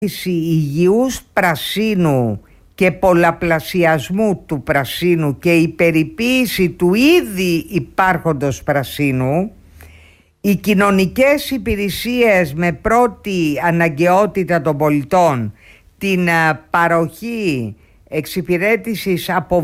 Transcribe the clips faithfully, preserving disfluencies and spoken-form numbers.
υγιούς πρασίνου και πολλαπλασιασμού του πρασίνου και η περιποίηση του ήδη υπάρχοντος πρασίνου, οι κοινωνικές υπηρεσίες με πρώτη αναγκαιότητα των πολιτών, την παροχή εξυπηρέτησης από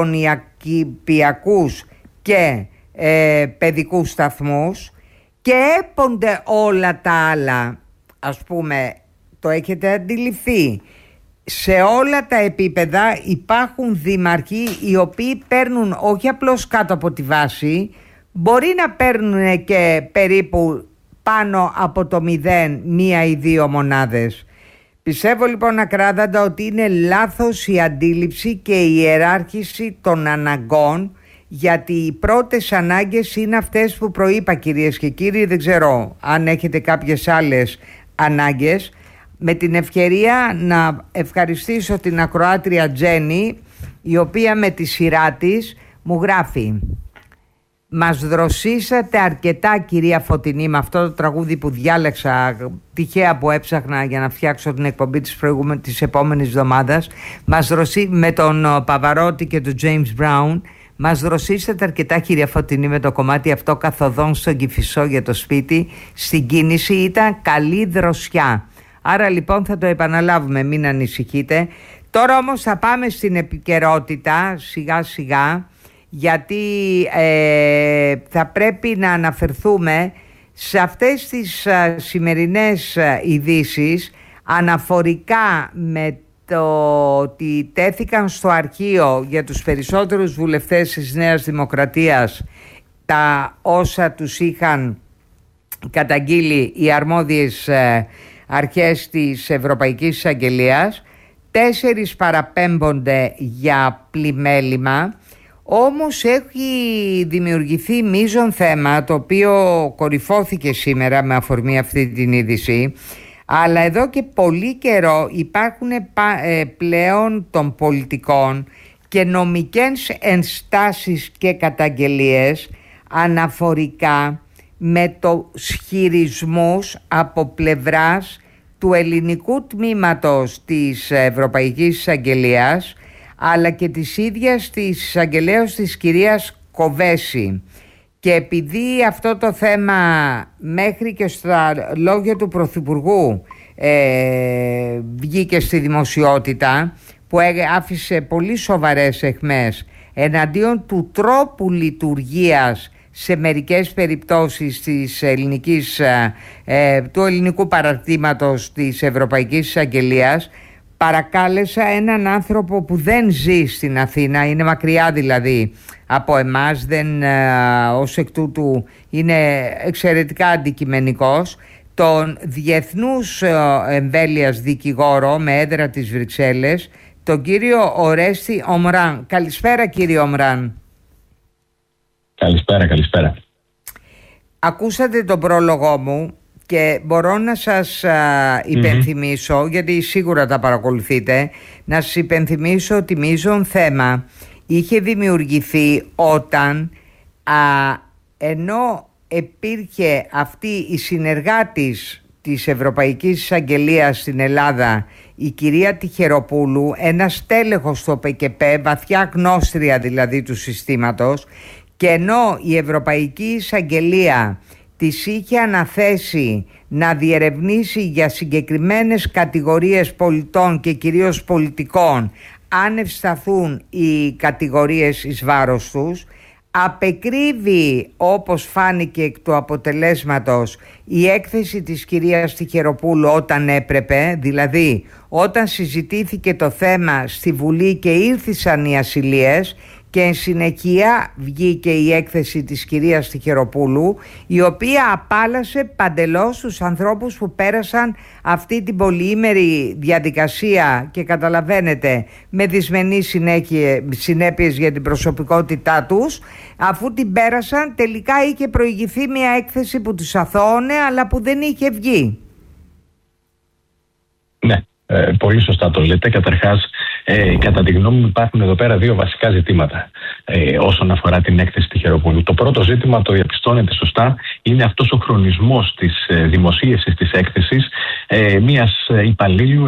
βρεφονιακούς και ε, παιδικούς σταθμούς, και έπονται όλα τα άλλα, ας πούμε, το έχετε αντιληφθεί. Σε όλα τα επίπεδα υπάρχουν δήμαρχοι οι οποίοι παίρνουν όχι απλώς κάτω από τη βάση, μπορεί να παίρνουν και περίπου πάνω από το μηδέν, μία ή δύο μονάδες. Πιστεύω λοιπόν ακράδαντα ότι είναι λάθος η αντίληψη και η ιεράρχηση των αναγκών, γιατί οι πρώτες ανάγκες είναι αυτές που προείπα, κυρίες και κύριοι. Δεν ξέρω αν έχετε κάποιες άλλες ανάγκες. Με την ευκαιρία να ευχαριστήσω την ακροάτρια Τζέννη, η οποία με τη σειρά της μου γράφει: «Μας δροσίσατε αρκετά, κυρία Φωτεινή», με αυτό το τραγούδι που διάλεξα τυχαία, που έψαχνα για να φτιάξω την εκπομπή της, προηγούμενης, της επόμενης εβδομάδας, μας δροσί... με τον Παβαρότη και τον James Brown. «Μας δροσίσατε αρκετά, κυρία Φωτεινή, με το κομμάτι αυτό καθοδόν στον Κηφισό για το σπίτι. Στην κίνηση ήταν καλή δροσιά». Άρα λοιπόν θα το επαναλάβουμε, μην ανησυχείτε. Τώρα όμως θα πάμε στην επικαιρότητα σιγά σιγά, γιατί ε, θα πρέπει να αναφερθούμε σε αυτές τις α, σημερινές α, ειδήσεις αναφορικά με το ότι τέθηκαν στο αρχείο για τους περισσότερους βουλευτές της Νέας Δημοκρατίας τα όσα τους είχαν καταγγείλει οι αρμόδιες ε, αρχές της Ευρωπαϊκής Εισαγγελίας. Τέσσερις παραπέμπονται για πλημέλημα. Όμως έχει δημιουργηθεί μείζον θέμα, το οποίο κορυφώθηκε σήμερα με αφορμή αυτή την είδηση, αλλά εδώ και πολύ καιρό υπάρχουν πλέον των πολιτικών και νομικές ενστάσεις και καταγγελίες αναφορικά με το χειρισμούς από πλευράς του ελληνικού τμήματος της Ευρωπαϊκής Εισαγγελίας, αλλά και της ίδιας της εισαγγελέως της κυρίας Κοβέση. Και επειδή αυτό το θέμα μέχρι και στα λόγια του Πρωθυπουργού ε, βγήκε στη δημοσιότητα, που άφησε πολύ σοβαρές αιχμές εναντίον του τρόπου λειτουργίας σε μερικές περιπτώσεις της ελληνικής, ε, του ελληνικού παραρτήματος της Ευρωπαϊκής Εισαγγελίας, παρακάλεσα έναν άνθρωπο που δεν ζει στην Αθήνα, είναι μακριά δηλαδή από εμάς, δεν, ε, ως εκ τούτου είναι εξαιρετικά αντικειμενικός, τον διεθνούς ε, εμβέλειας δικηγόρο με έδρα της Βρυξέλλες, τον κύριο Ορέστη Ομράν. Καλησπέρα, κύριε Ομράν. Καλησπέρα, καλησπέρα. Ακούσατε τον πρόλογό μου και μπορώ να σας α, υπενθυμίσω, mm-hmm. γιατί σίγουρα τα παρακολουθείτε, να σας υπενθυμίσω ότι μείζον θέμα είχε δημιουργηθεί όταν α, ενώ υπήρχε αυτή η συνεργάτης της Ευρωπαϊκής Εισαγγελίας στην Ελλάδα, η κυρία Τιχεροπούλου, ένας τέλεχος στο ΠΚΠ, βαθιά γνώστρια δηλαδή του συστήματος, και ενώ η Ευρωπαϊκή Εισαγγελία της είχε αναθέσει να διερευνήσει για συγκεκριμένες κατηγορίες πολιτών και κυρίως πολιτικών, αν ευσταθούν οι κατηγορίες εις βάρος τους, απεκρίβει, όπως φάνηκε εκ του αποτελέσματος, η έκθεση της κυρίας Τιχεροπούλου όταν έπρεπε, δηλαδή όταν συζητήθηκε το θέμα στη Βουλή και ήρθησαν οι ασυλίες, και εν συνεχεία βγήκε η έκθεση της κυρίας Τιχεροπούλου, η οποία απάλασε παντελώς τους ανθρώπους που πέρασαν αυτή την πολυήμερη διαδικασία και καταλαβαίνετε με δυσμενείς συνέπειες για την προσωπικότητά τους. Αφού την πέρασαν, τελικά είχε προηγηθεί μια έκθεση που τους αθώωνε, αλλά που δεν είχε βγει. Ναι, ε, πολύ σωστά το λέτε. Καταρχάς, Ε, κατά τη γνώμη μου, υπάρχουν εδώ πέρα δύο βασικά ζητήματα ε, όσον αφορά την έκθεση Τυχεροπούλου. Το πρώτο ζήτημα, το διαπιστώνεται σωστά, είναι αυτός ο χρονισμός της ε, δημοσίευσης της έκθεσης ε, μιας υπαλλήλου